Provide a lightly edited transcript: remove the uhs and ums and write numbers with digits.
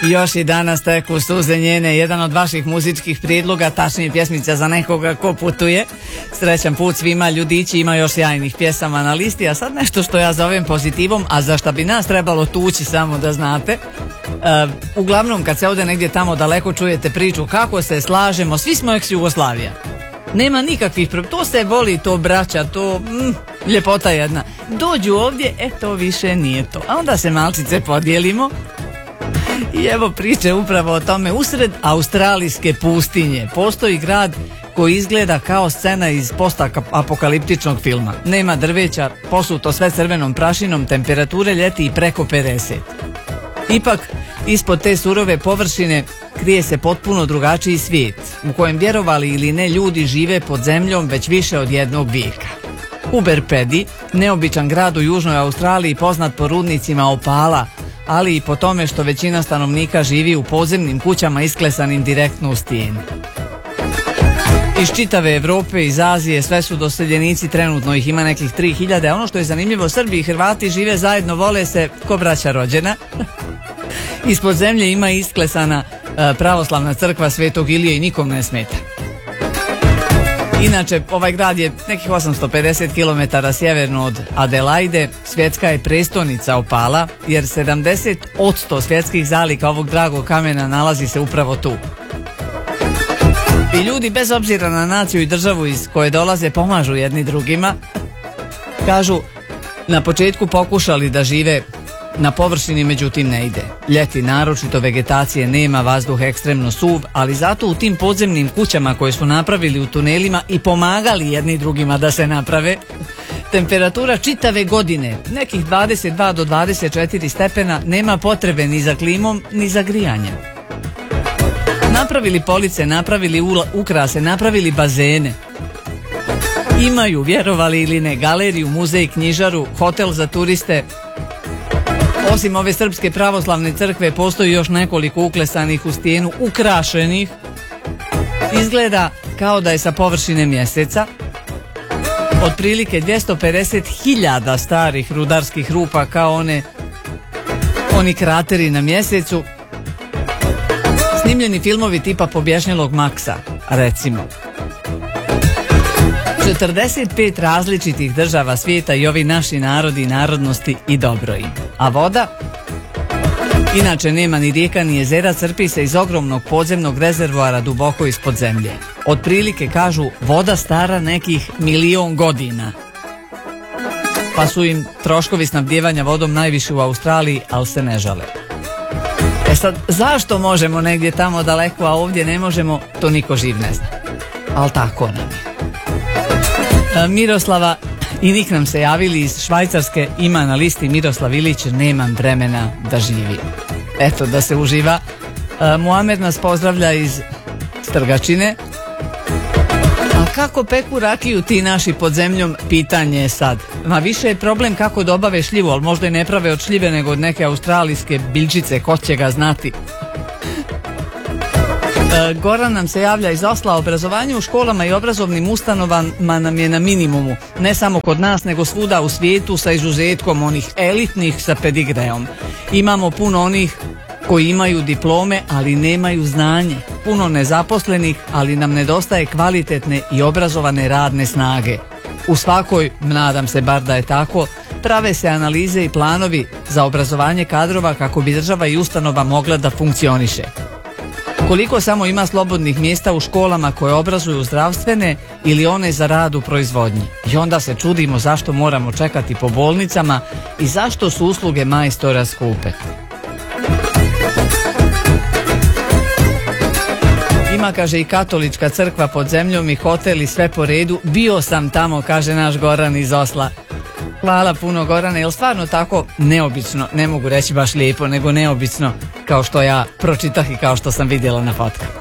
Još i danas teku suze njene, jedan od vaših muzičkih prijedloga, tačnije pjesmica za nekoga ko putuje. Srećan put svima, ljudići, ima još sjajnih pjesama na listi, a sad nešto što ja zovem pozitivom, a za šta bi nas trebalo tući, samo da znate. Uglavnom kad se ovdje negdje tamo daleko čujete priču kako se slažemo, svi smo ex-Jugoslavija. Nema nikakvih to se voli, to braća, to ljepota jedna. Dođu ovdje, to više nije to. A onda se malčice podijelimo. I evo priče upravo o tome. Usred australijske pustinje postoji grad koji izgleda kao scena iz postapokaliptičnog filma. Nema drveća, posuto sve crvenom prašinom, temperature ljeti i preko 50. Ipak, ispod te surove površine krije se potpuno drugačiji svijet, u kojem, vjerovali ili ne, ljudi žive pod zemljom već više od jednog vijeka. Coober Pedy, neobičan grad u Južnoj Australiji poznat po rudnicima opala, ali i po tome što većina stanovnika živi u podzemnim kućama isklesanim direktno u stijeni. Iz čitave Evrope, iz Azije, sve su doseljenici, trenutno ih ima nekih 3000, a ono što je zanimljivo, Srbi i Hrvati žive zajedno, vole se ko braća rođena. Ispod zemlje ima isklesana pravoslavna crkva Svetog Ilije i nikom ne smeta. Inače, ovaj grad je nekih 850 km sjeverno od Adelaide, svjetska je prestolnica opala, jer 70% svjetskih zalika ovog dragog kamena nalazi se upravo tu. I ljudi, bez obzira na naciju i državu iz koje dolaze, pomažu jedni drugima. Kažu, na početku pokušali da žive na površini, međutim ne ide. Ljeti naročito, vegetacije nema, vazduh ekstremno suv, ali zato u tim podzemnim kućama koje su napravili u tunelima i pomagali jedni drugima da se naprave, temperatura čitave godine, nekih 22 do 24 stepena, nema potrebe ni za klimom, ni za grijanjem. Napravili police, napravili ukrase, napravili bazene. Imaju, vjerovali ili ne, galeriju, muzej, knjižaru, hotel za turiste. Osim ove srpske pravoslavne crkve postoji još nekoliko uklesanih u stijenu, ukrašenih. Izgleda kao da je sa površine mjeseca. Otprilike 250.000 starih rudarskih rupa kao oni krateri na mjesecu. Snimljeni filmovi tipa Pobješnjelog Maksa, recimo. 45 različitih država svijeta i ovi naši narodi i narodnosti i dobro im. A voda? Inače nema ni rijeka ni jezera, crpi se iz ogromnog podzemnog rezervoara duboko ispod zemlje. Otprilike, kažu, voda stara nekih 1.000.000 godina. Pa su im troškovi snabdijevanja vodom najviši u Australiji, ali se ne žale. Sad, zašto možemo negdje tamo daleko, a ovdje ne možemo, to niko živ ne zna. Ali tako nam je. Miroslava i Nik nam se javili iz Švajcarske, ima na listi Miroslav Ilić, nemam vremena da živim. Eto, da se uživa. Muamer nas pozdravlja iz Strgačine. A kako peku rakiju ti naši pod zemljom, pitanje je sad. Ma više je problem kako dobave šljivu, ali možda i ne prave od šljive nego od neke australijske biljčice, ko će ga znati. Goran nam se javlja iz Osla. Obrazovanje u školama i obrazovnim ustanovama nam je na minimumu. Ne samo kod nas, nego svuda u svijetu, sa izuzetkom onih elitnih sa pedigreom. Imamo puno onih koji imaju diplome, ali nemaju znanje. Puno nezaposlenih, ali nam nedostaje kvalitetne i obrazovane radne snage. U svakoj, nadam se bar da je tako, prave se analize i planovi za obrazovanje kadrova kako bi država i ustanova mogla da funkcioniše. Koliko samo ima slobodnih mjesta u školama koje obrazuju zdravstvene ili one za rad u proizvodnji. I onda se čudimo zašto moramo čekati po bolnicama i zašto su usluge majstora skupe. Ima, kaže, i katolička crkva pod zemljom i hotel i sve po redu. Bio sam tamo, kaže naš Goran iz Osla. Hvala puno, Gorane, je li stvarno tako neobično, ne mogu reći baš lijepo, nego neobično, kao što ja pročitah i kao što sam vidjela na fotkama?